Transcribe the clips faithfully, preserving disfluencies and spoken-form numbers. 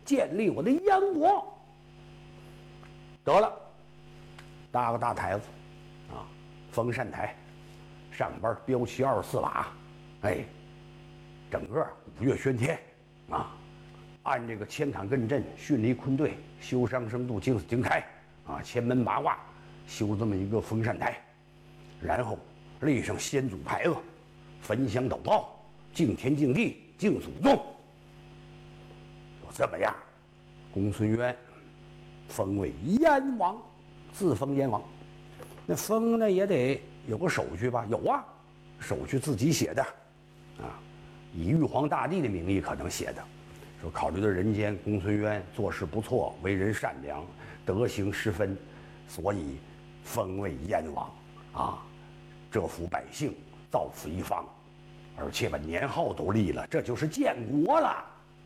建立我的燕国。得了，搭个大台子，啊，封禅台，上边标旗二十四瓦，哎，整个五岳轩天，啊，按这个千坎艮震、巽离坤兑、修商生度、经死经开，啊，千门八卦，修这么一个封禅台，然后立上先祖牌子，焚香祷告，敬天敬地敬祖宗。就这么样，公孙渊封为燕王，自封燕王。那封呢也得有个手续吧？有啊，手续自己写的，啊，以玉皇大帝的名义可能写的，说考虑到人间公孙渊做事不错，为人善良，德行十分，所以封为燕王啊，折服百姓，造福一方，而且把年号都立了，这就是建国了。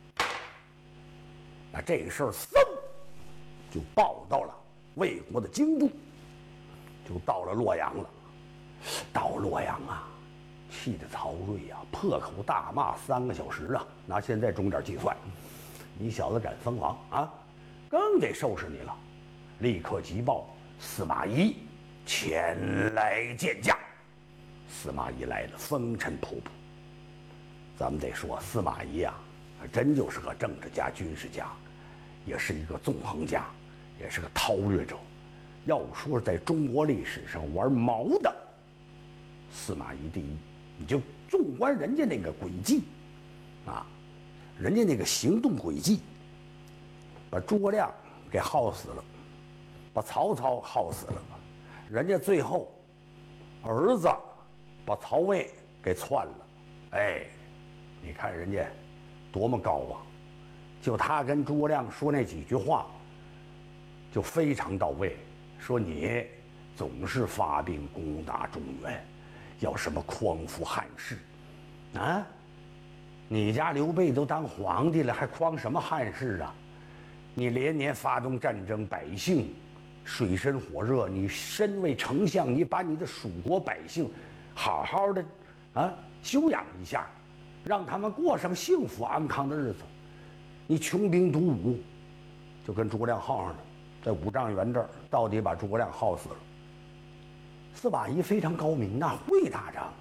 那这个事儿嗖就报到了魏国的京都，就到了洛阳了。到洛阳啊，气得曹睿啊破口大骂三个小时啊！拿现在钟点计算，你小子敢封王啊，更得收拾你了！立刻急报司马懿前来见驾。司马懿来了，风尘仆仆。咱们得说，司马懿啊，真就是个政治家、军事家，也是一个纵横家，也是个韬略者。要说在中国历史上玩毛的，司马懿第一。你就纵观人家那个轨迹，啊，人家那个行动轨迹，把诸葛亮给耗死了，把曹操耗死了，人家最后儿子把曹魏给篡了，哎，你看人家多么高啊！就他跟诸葛亮说那几句话，就非常到位。说你总是发兵攻打中原，要什么匡扶汉室，啊？你家刘备都当皇帝了，还匡什么汉室啊？你连年发动战争，百姓水深火热，你身为丞相，你把你的蜀国百姓好好的啊修养一下，让他们过上幸福安康的日子。你穷兵黩武，就跟诸葛亮耗上了，在五丈原这儿，到底把诸葛亮耗死了。司马懿非常高明，那会打仗。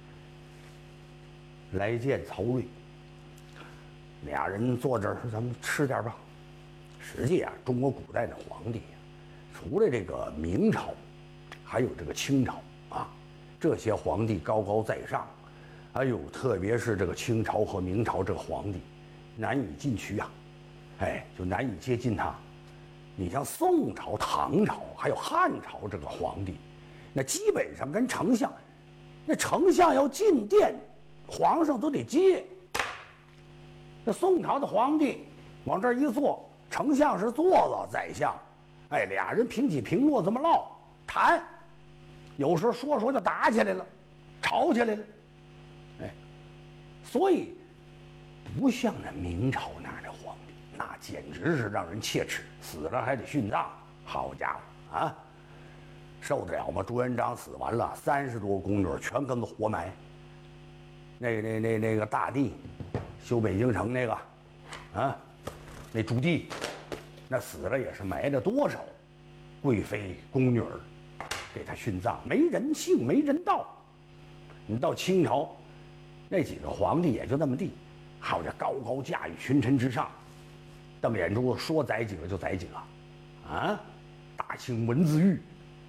来见曹睿，俩人坐这儿说：“咱们吃点吧。”实际啊，中国古代的皇帝，除了这个明朝，还有这个清朝啊，这些皇帝高高在上。哎呦，特别是这个清朝和明朝这个皇帝，难以进取啊，哎，就难以接近他。你像宋朝、唐朝还有汉朝这个皇帝，那基本上跟丞相，那丞相要进殿，皇上都得接。那宋朝的皇帝往这儿一坐，丞相是坐了，宰相，哎，俩人平起平坐这么唠谈，有时候说说就打起来了，吵起来了，哎，所以不像那明朝那样的皇帝，那简直是让人切齿，死了还得殉葬，好家伙啊！受得了吗？朱元璋死完了，三十多宫女全跟着活埋。那那那那个大帝修北京城那个，啊，那朱棣，那死了也是埋了多少贵妃宫女给他殉葬，没人性，没人道。你到清朝，那几个皇帝也就那么地，好着高高驾驭群臣之上，瞪眼珠子说宰几个就宰几个，啊，大清文字狱。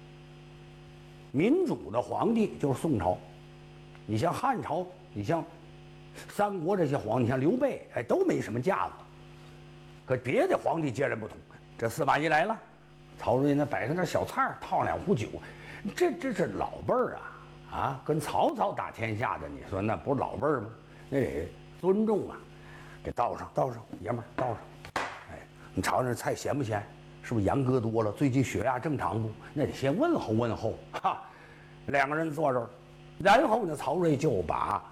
民主的皇帝就是宋朝，你像汉朝，你像三国这些皇帝，你像刘备，哎，都没什么架子。可别的皇帝截然不同。这司马懿来了，曹睿呢摆上点小菜，套两壶酒，这这是老辈儿啊啊，跟曹操打天下的，你说那不是老辈儿吗？那得尊重啊，给倒上倒上，爷们儿倒上。哎，你尝尝菜咸不咸？是不是盐搁多了？最近血压正常不？那得先问候问候。哈，两个人坐这儿，然后呢，曹睿就把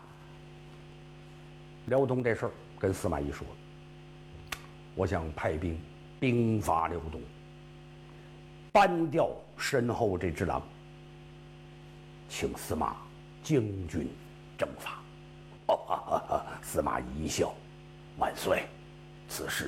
辽东这事儿跟司马懿说了。我想派兵兵伐辽东，搬掉身后这只狼，请司马将军征伐。哦，哈哈哈！司马懿一笑，万岁，此事